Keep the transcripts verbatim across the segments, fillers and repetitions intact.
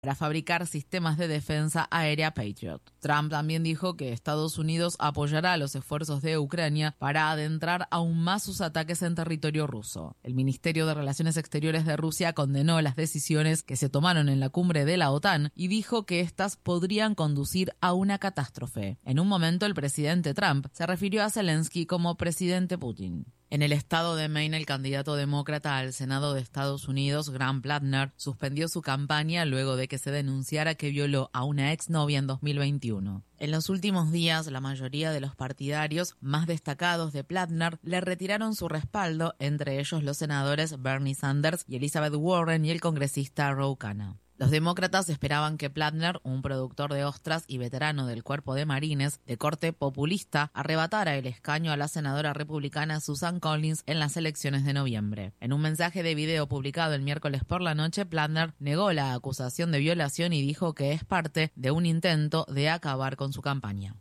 para fabricar sistemas de defensa aérea Patriot. Trump también dijo que Estados Unidos apoyará los esfuerzos de Ucrania para adentrar aún más sus ataques en territorio ruso. El Ministerio de Relaciones Exteriores de Rusia condenó las decisiones que se tomaron en la cumbre de la OTAN y dijo que estas podrían conducir a una catástrofe. En un momento, el presidente Trump se refirió a Zelensky como presidente Putin. En el estado de Maine, el candidato demócrata al Senado de Estados Unidos, Graham Plattner, suspendió su campaña luego de que se denunciara que violó a una exnovia en dos mil veintiuno. En los últimos días, la mayoría de los partidarios más destacados de Plattner le retiraron su respaldo, entre ellos los senadores Bernie Sanders y Elizabeth Warren y el congresista Ro Khanna. Los demócratas esperaban que Plattner, un productor de ostras y veterano del cuerpo de marines de corte populista, arrebatara el escaño a la senadora republicana Susan Collins en las elecciones de noviembre. En un mensaje de video publicado el miércoles por la noche, Plattner negó la acusación de violación y dijo que es parte de un intento de acabar con su campaña.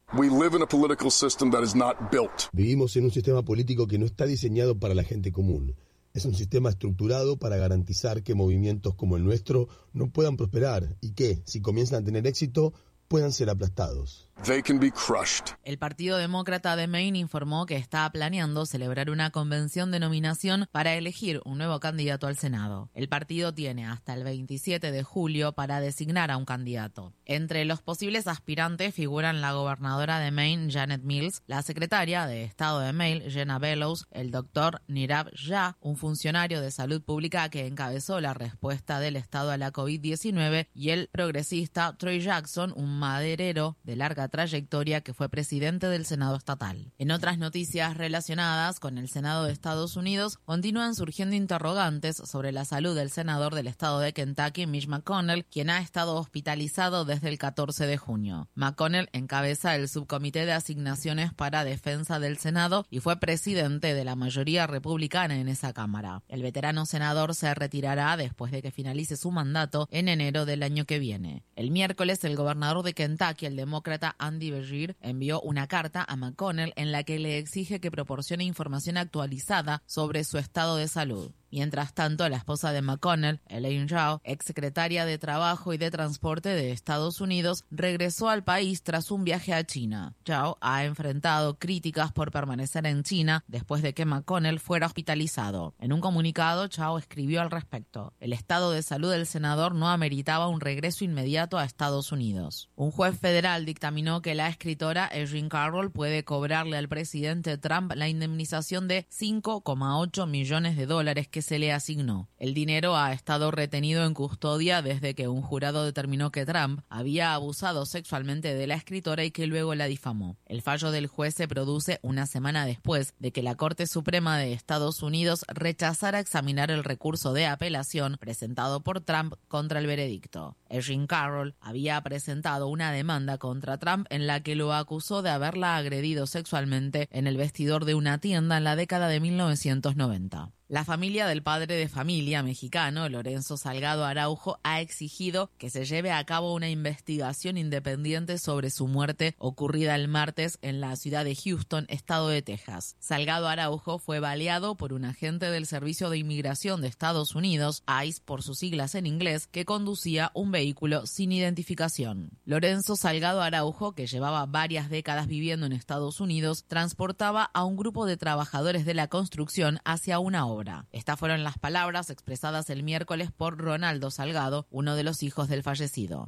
Vivimos en un sistema político que no está diseñado para la gente común. Es un sistema estructurado para garantizar que movimientos como el nuestro no puedan prosperar y que, si comienzan a tener éxito, puedan ser aplastados. They can be crushed. El Partido Demócrata de Maine informó que está planeando celebrar una convención de nominación para elegir un nuevo candidato al Senado. El partido tiene hasta el veintisiete de julio para designar a un candidato. Entre los posibles aspirantes figuran la gobernadora de Maine, Janet Mills, la secretaria de Estado de Maine, Jenna Bellows, el doctor Nirav Shah, un funcionario de salud pública que encabezó la respuesta del Estado a la covid diecinueve, y el progresista Troy Jackson, un maderero de larga trayectoria que fue presidente del Senado estatal. En otras noticias relacionadas con el Senado de Estados Unidos, continúan surgiendo interrogantes sobre la salud del senador del estado de Kentucky, Mitch McConnell, quien ha estado hospitalizado desde el catorce de junio. McConnell encabeza el subcomité de asignaciones para defensa del Senado y fue presidente de la mayoría republicana en esa cámara. El veterano senador se retirará después de que finalice su mandato en enero del año que viene. El miércoles, el gobernador de Kentucky, el demócrata Andy Beshear, envió una carta a McConnell en la que le exige que proporcione información actualizada sobre su estado de salud. Mientras tanto, la esposa de McConnell, Elaine Chao, exsecretaria de Trabajo y de Transporte de Estados Unidos, regresó al país tras un viaje a China. Chao ha enfrentado críticas por permanecer en China después de que McConnell fuera hospitalizado. En un comunicado, Chao escribió al respecto: el estado de salud del senador no ameritaba un regreso inmediato a Estados Unidos. Un juez federal dictaminó que la escritora Erin Carroll puede cobrarle al presidente Trump la indemnización de cinco coma ocho millones de dólares que se le asignó. El dinero ha estado retenido en custodia desde que un jurado determinó que Trump había abusado sexualmente de la escritora y que luego la difamó. El fallo del juez se produce una semana después de que la Corte Suprema de Estados Unidos rechazara examinar el recurso de apelación presentado por Trump contra el veredicto. Erin Carroll había presentado una demanda contra Trump en la que lo acusó de haberla agredido sexualmente en el vestidor de una tienda en la década de mil novecientos noventa. La familia del padre de familia mexicano, Lorenzo Salgado Araujo, ha exigido que se lleve a cabo una investigación independiente sobre su muerte ocurrida el martes en la ciudad de Houston, estado de Texas. Salgado Araujo fue baleado por un agente del Servicio de Inmigración de Estados Unidos, ICE por sus siglas en inglés, que conducía un vehículo sin identificación. Lorenzo Salgado Araujo, que llevaba varias décadas viviendo en Estados Unidos, transportaba a un grupo de trabajadores de la construcción hacia una obra. Estas fueron las palabras expresadas el miércoles por Ronaldo Salgado, uno de los hijos del fallecido.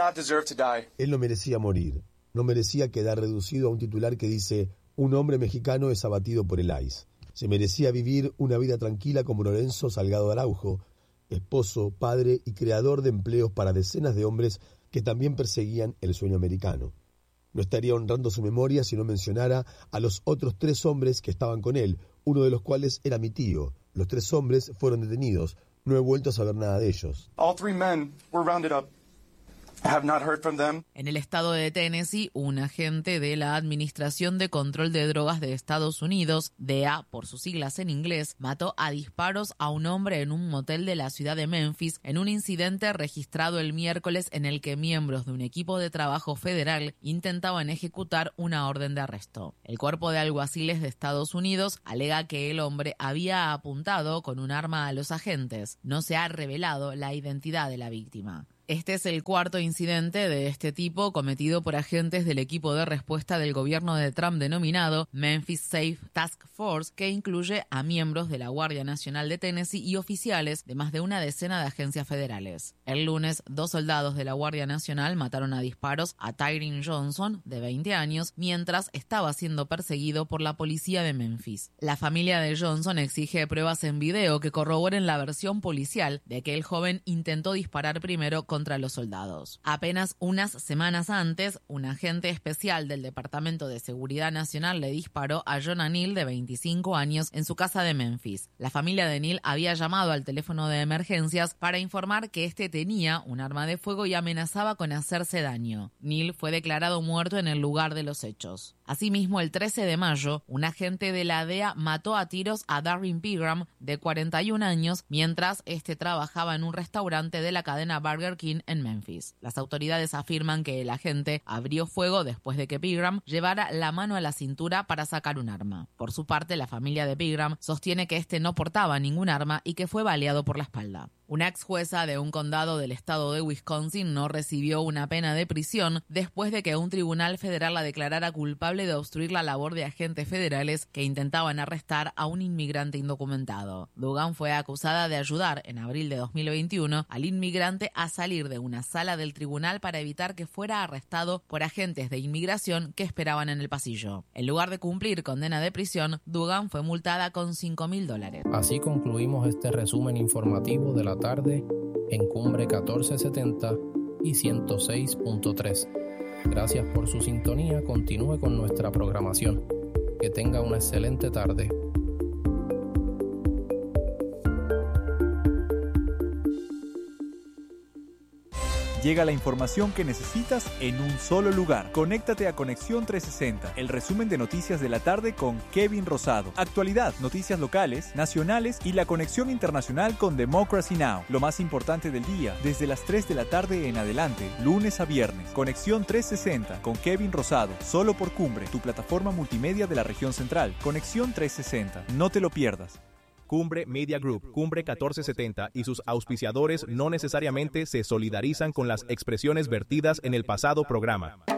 Él no merecía morir, no merecía quedar reducido a un titular que dice: un hombre mexicano es abatido por el ICE. Se merecía vivir una vida tranquila como Lorenzo Salgado Araujo, esposo, padre y creador de empleos para decenas de hombres que también perseguían el sueño americano. No estaría honrando su memoria si no mencionara a los otros tres hombres que estaban con él, uno de los cuales era mi tío. Los tres hombres fueron detenidos. No he vuelto a saber nada de ellos. All three men were rounded up. I have not heard from them. En el estado de Tennessee, un agente de la Administración de Control de Drogas de Estados Unidos, D E A por sus siglas en inglés, mató a disparos a un hombre en un motel de la ciudad de Memphis en un incidente registrado el miércoles en el que miembros de un equipo de trabajo federal intentaban ejecutar una orden de arresto. El cuerpo de alguaciles de Estados Unidos alega que el hombre había apuntado con un arma a los agentes. No se ha revelado la identidad de la víctima. Este es el cuarto incidente de este tipo cometido por agentes del equipo de respuesta del gobierno de Trump denominado Memphis Safe Task Force, que incluye a miembros de la Guardia Nacional de Tennessee y oficiales de más de una decena de agencias federales. El lunes, dos soldados de la Guardia Nacional mataron a disparos a Tyrone Johnson, de veinte años, mientras estaba siendo perseguido por la policía de Memphis. La familia de Johnson exige pruebas en video que corroboren la versión policial de que el joven intentó disparar primero con contra los soldados. Apenas unas semanas antes, un agente especial del Departamento de Seguridad Nacional le disparó a Jonah Neal, de veinticinco años, en su casa de Memphis. La familia de Neal había llamado al teléfono de emergencias para informar que este tenía un arma de fuego y amenazaba con hacerse daño. Neal fue declarado muerto en el lugar de los hechos. Asimismo, el trece de mayo, un agente de la D E A mató a tiros a Darren Pegram, de cuarenta y un años, mientras este trabajaba en un restaurante de la cadena Burger King en Memphis. Las autoridades afirman que el agente abrió fuego después de que Pegram llevara la mano a la cintura para sacar un arma. Por su parte, la familia de Pegram sostiene que este no portaba ningún arma y que fue baleado por la espalda. Una ex jueza de un condado del estado de Wisconsin no recibió una pena de prisión después de que un tribunal federal la declarara culpable de obstruir la labor de agentes federales que intentaban arrestar a un inmigrante indocumentado. Duggan fue acusada de ayudar, en abril de dos mil veintiuno, al inmigrante a salir de una sala del tribunal para evitar que fuera arrestado por agentes de inmigración que esperaban en el pasillo. En lugar de cumplir condena de prisión, Duggan fue multada con cinco mil dólares. Así concluimos este resumen informativo de la tarde en Cumbre catorce setenta y ciento seis punto tres. Gracias por su sintonía. Continúe con nuestra programación. Que tenga una excelente tarde. Llega la información que necesitas en un solo lugar. Conéctate a Conexión trescientos sesenta, el resumen de noticias de la tarde con Kevin Rosado. Actualidad, noticias locales, nacionales y la conexión internacional con Democracy Now! Lo más importante del día, desde las tres de la tarde en adelante, lunes a viernes. Conexión trescientos sesenta con Kevin Rosado, solo por Cumbre, tu plataforma multimedia de la región central. Conexión trescientos sesenta, no te lo pierdas. Cumbre Media Group, Cumbre catorce setenta y sus auspiciadores no necesariamente se solidarizan con las expresiones vertidas en el pasado programa.